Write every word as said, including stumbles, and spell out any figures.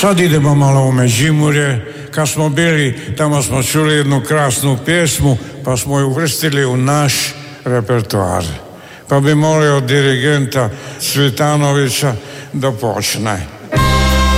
sad idemo malo u Međimurje. Kad smo bili, tamo smo čuli jednu krasnu pjesmu, pa smo ju uvrstili u naš repertoar. Pa bi molio dirigenta Cvitanovića da počne.